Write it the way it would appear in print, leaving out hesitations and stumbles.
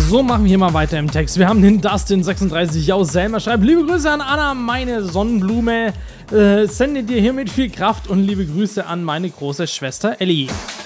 So, machen wir hier mal weiter im Text. Wir haben den Dustin36 aus Selma schreibt: Liebe Grüße an Anna, meine Sonnenblume. Sende dir hiermit viel Kraft und liebe Grüße an meine große Schwester Ellie.